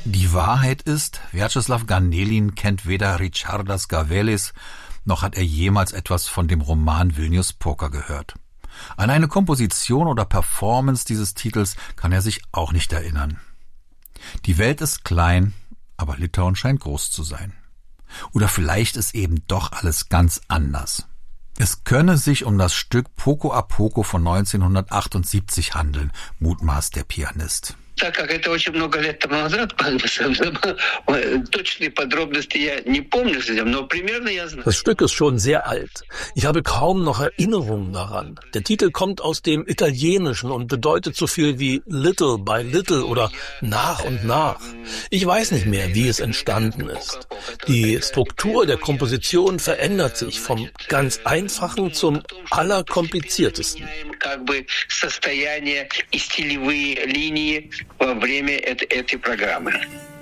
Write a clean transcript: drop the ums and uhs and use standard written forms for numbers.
Die Wahrheit ist, Vjacheslav Ganelin kennt weder Richardas Gavelis, noch hat er jemals etwas von dem Roman Vilnius Poker gehört. An eine Komposition oder Performance dieses Titels kann er sich auch nicht erinnern. Die Welt ist klein, aber Litauen scheint groß zu sein. Oder vielleicht ist eben doch alles ganz anders. Es könne sich um das Stück Poco a Poco von 1978 handeln, mutmaßt der Pianist. Так как это очень много лет тому назад, точные подробности я не помню, но примерно я знаю. Das Stück ist schon sehr alt. Ich habe kaum noch Erinnerungen daran. Der Titel kommt aus dem Italienischen und bedeutet so viel wie Little by Little oder nach und nach. Ich weiß nicht mehr, wie es entstanden ist. Die Struktur der Komposition verändert sich vom ganz Einfachen zum Allerkompliziertesten. Состояние и стилевые линии во время этой программы.